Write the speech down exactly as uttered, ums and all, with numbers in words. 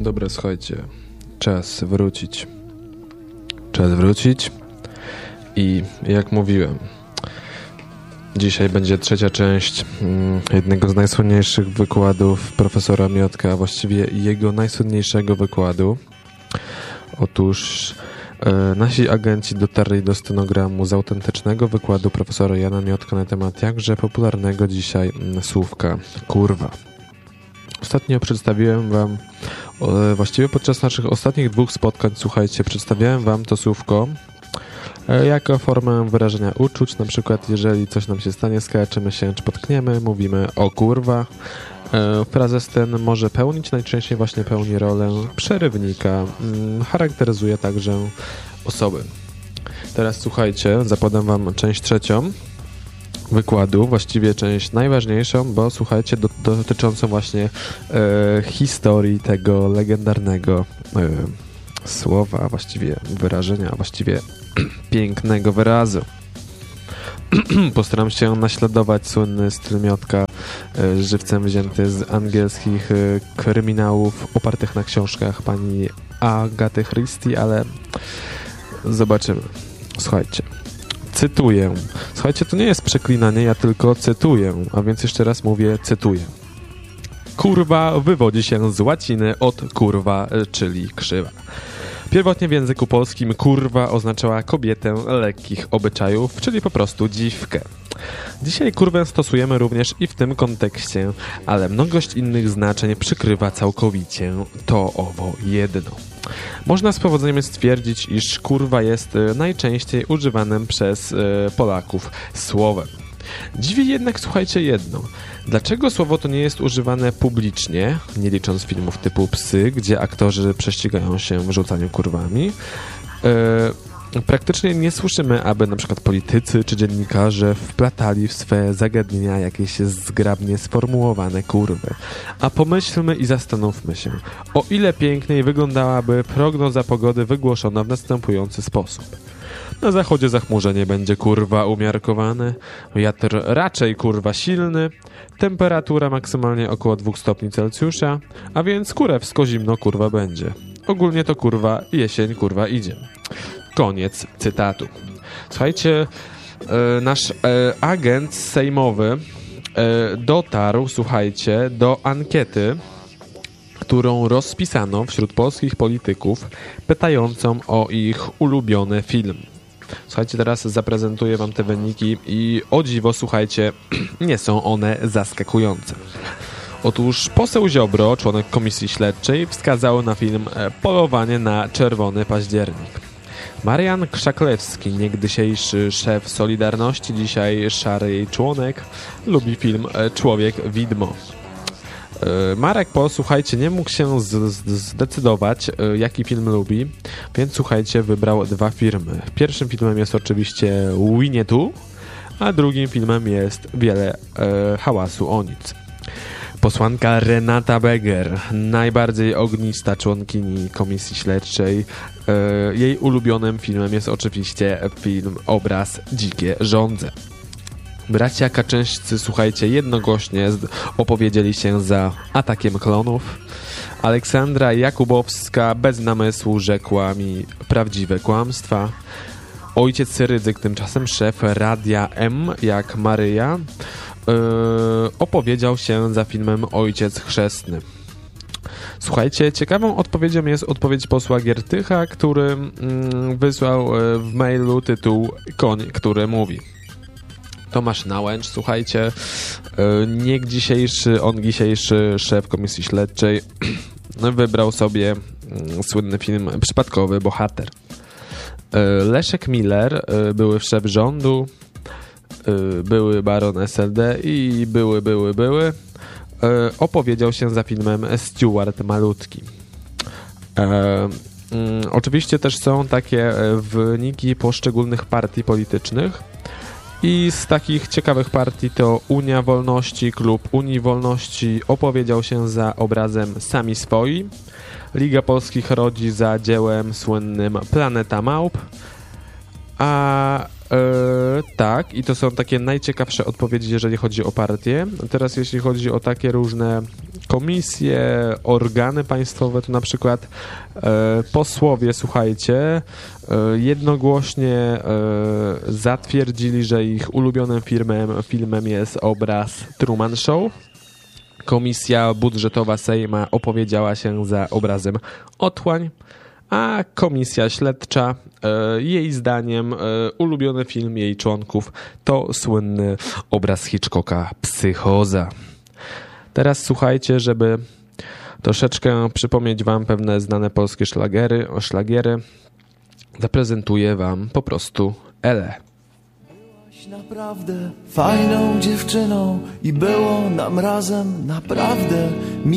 Dobra, słuchajcie, czas wrócić. Czas wrócić i jak mówiłem, dzisiaj będzie trzecia część mm, jednego z najsłynniejszych wykładów profesora Miotka, a właściwie jego najsłynniejszego wykładu. Otóż e, nasi agenci dotarli do stenogramu z autentycznego wykładu profesora Jana Miotka na temat jakże popularnego dzisiaj m, słówka kurwa. Ostatnio przedstawiłem wam, e, właściwie podczas naszych ostatnich dwóch spotkań, słuchajcie, przedstawiałem wam to słówko e, jako formę wyrażenia uczuć. Na przykład, jeżeli coś nam się stanie, skaczymy się czy potkniemy, mówimy o kurwa. E, frazes ten może pełnić, najczęściej właśnie pełni rolę przerywnika. Mm, charakteryzuje także osoby. Teraz słuchajcie, zapodam wam część trzecią wykładu, właściwie część najważniejszą, bo słuchajcie, do, dotyczącą właśnie e, historii tego legendarnego e, słowa, właściwie wyrażenia, właściwie pięknego wyrazu. Postaram się naśladować słynny styl Miotka, e, żywcem wzięty z angielskich e, kryminałów opartych na książkach pani Agaty Christie, ale zobaczymy. Słuchajcie. Cytuję. Słuchajcie, to nie jest przeklinanie, ja tylko cytuję, a więc jeszcze raz mówię, cytuję. Kurwa wywodzi się z łaciny od kurwa, czyli krzywa. Pierwotnie w języku polskim kurwa oznaczała kobietę lekkich obyczajów, czyli po prostu dziwkę. Dzisiaj kurwę stosujemy również i w tym kontekście, ale mnogość innych znaczeń przykrywa całkowicie to owo jedno. Można z powodzeniem stwierdzić, iż kurwa jest najczęściej używanym przez Polaków słowem. Dziwi jednak, słuchajcie, jedno. Dlaczego słowo to nie jest używane publicznie, nie licząc filmów typu Psy, gdzie aktorzy prześcigają się w rzucaniu kurwami? Yy, praktycznie nie słyszymy, aby na przykład politycy czy dziennikarze wplatali w swe zagadnienia jakieś zgrabnie sformułowane kurwy. A pomyślmy i zastanówmy się, o ile piękniej wyglądałaby prognoza pogody wygłoszona w następujący sposób. Na zachodzie zachmurzenie będzie kurwa umiarkowane, wiatr raczej kurwa silny, temperatura maksymalnie około dwóch stopni Celsjusza, a więc kurewsko zimno kurwa będzie. Ogólnie to kurwa jesień kurwa idzie. Koniec cytatu. Słuchajcie, e, nasz e, agent sejmowy e, dotarł, słuchajcie, do ankiety, którą rozpisano wśród polskich polityków, pytającą o ich ulubiony film. Słuchajcie, teraz zaprezentuję wam te wyniki i o dziwo, słuchajcie, nie są one zaskakujące. Otóż poseł Ziobro, członek komisji śledczej, wskazał na film Polowanie na czerwony październik. Marian Krzaklewski, niegdysiejszy szef Solidarności, dzisiaj szary jej członek, lubi film Człowiek Widmo. Marek Pol, słuchajcie, nie mógł się z- z- zdecydować, jaki film lubi, więc słuchajcie, wybrał dwa filmy. Pierwszym filmem jest oczywiście Winnetou, a drugim filmem jest Wiele e, hałasu o nic. Posłanka Renata Beger, najbardziej ognista członkini komisji śledczej, e, jej ulubionym filmem jest oczywiście film Obraz Dzikie żądze. Bracia Kaczyńscy, słuchajcie, jednogłośnie opowiedzieli się za Atakiem klonów. Aleksandra Jakubowska bez namysłu rzekła mi prawdziwe kłamstwa. Ojciec Rydzyk, tymczasem szef Radia M, jak Maryja, yy, opowiedział się za filmem Ojciec Chrzestny. Słuchajcie, ciekawą odpowiedzią jest odpowiedź posła Giertycha, który yy, wysłał yy, w mailu tytuł Koń, który mówi. Tomasz Nałęcz, słuchajcie, nie dzisiejszy, on dzisiejszy szef komisji śledczej wybrał sobie słynny film Przypadkowy bohater. Leszek Miller, były szef rządu, były baron S L D i były, były, były, opowiedział się za filmem Stuart Malutki. Oczywiście też są takie wyniki poszczególnych partii politycznych. I z takich ciekawych partii to Unia Wolności, klub Unii Wolności opowiedział się za obrazem Sami Swoi, Liga Polskich Rodzi za dziełem słynnym Planeta Małp, a tak, i to są takie najciekawsze odpowiedzi, jeżeli chodzi o partie. Teraz jeśli chodzi o takie różne komisje, organy państwowe, to na przykład e, posłowie, słuchajcie, e, jednogłośnie e, zatwierdzili, że ich ulubionym filmem, filmem jest obraz Truman Show. Komisja budżetowa Sejma opowiedziała się za obrazem Otchłań, a komisja śledcza, e, jej zdaniem, e, ulubiony film jej członków to słynny obraz Hitchcocka Psychoza. Teraz słuchajcie, żeby troszeczkę przypomnieć wam pewne znane polskie szlagiery, o szlagiery, zaprezentuję wam po prostu Elę. Byłaś naprawdę fajną dziewczyną i było nam razem naprawdę